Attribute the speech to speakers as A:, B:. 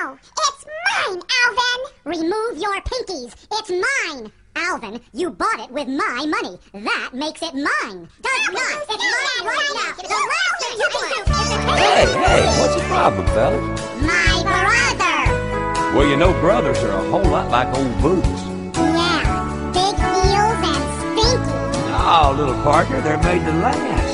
A: No, it's mine, Alvin! Remove your pinkies. It's mine. Alvin, you bought it with my money. That makes it mine. Does not. It's mine right now. The last thing you can do is
B: Hey, what's the problem, fellas?
A: my brother.
B: Well, you know brothers are a whole lot like old boots.
A: Yeah, big heels and stinky.
B: Oh, little partner, they're made to last.